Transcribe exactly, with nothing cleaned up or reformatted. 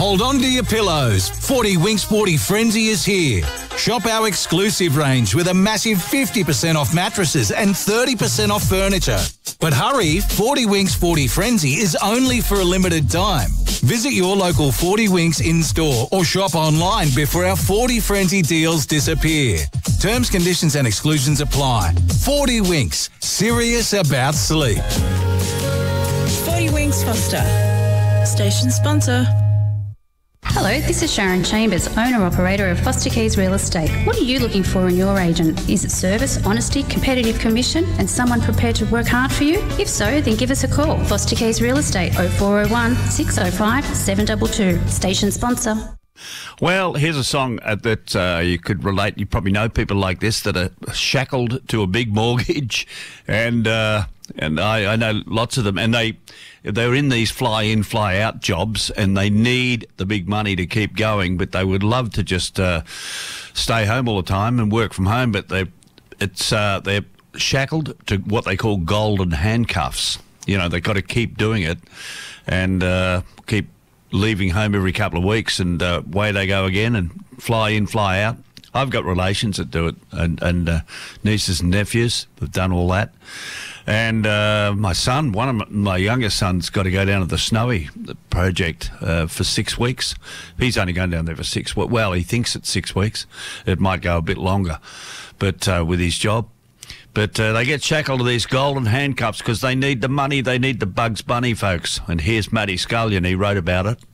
Hold on to your pillows. forty Winks forty Frenzy is here. Shop our exclusive range with a massive fifty percent off mattresses and thirty percent off furniture. But hurry, forty Winks forty Frenzy is only for a limited time. Visit your local forty Winks in-store or shop online before our forty Frenzy deals disappear. Terms, conditions and exclusions apply. forty Winks, serious about sleep. forty Winks Foster, station sponsor. Hello, this is Sharon Chambers, owner-operator of Foster Keys Real Estate. What are you looking for in your agent? Is it service, honesty, competitive commission and someone prepared to work hard for you? If so, then give us a call. Foster Keys Real Estate, oh four oh one, six oh five, seven two two. Station sponsor. Well, here's a song uh, that uh, you could relate. You probably know people like this that are shackled to a big mortgage, and uh, and I, I know lots of them, and they they're in these fly-in, fly-out jobs, and they need the big money to keep going, but they would love to just uh, stay home all the time and work from home, but they it's uh, they're shackled to what they call golden handcuffs. You know, they've got to keep doing it and uh, keep leaving home every couple of weeks, and uh, away they go again, and fly in, fly out. I've got relations that do it, and, and uh, nieces and nephews have done all that. And uh, my son, one of my, my youngest sons, got to go down to the Snowy project uh, for six weeks. He's only going down there for six weeks. Well, he thinks it's six weeks. It might go a bit longer, but uh, with his job. But uh, they get shackled to these golden handcuffs because they need the money. They need the Bugs Bunny, folks. And here's Matty Scullion. He wrote about it.